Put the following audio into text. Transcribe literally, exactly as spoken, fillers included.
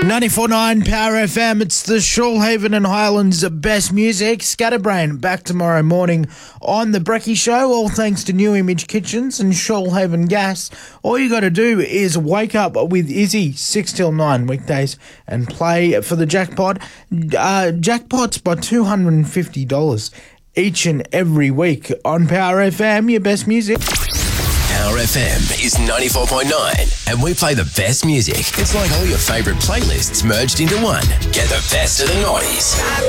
ninety-four point nine Power F M, it's the Shoalhaven and Highlands best music. Scatterbrain back tomorrow morning on The Brekkie Show, all thanks to New Image Kitchens and Shoalhaven Gas. All you got to do is wake up with Izzy six till nine weekdays and play for the jackpot. Uh, jackpots by two hundred fifty dollars each and every week on Power F M, your best music. Power F M is ninety-four point nine and we play the best music. It's like all your favourite playlists merged into one. Get the best of the noughties.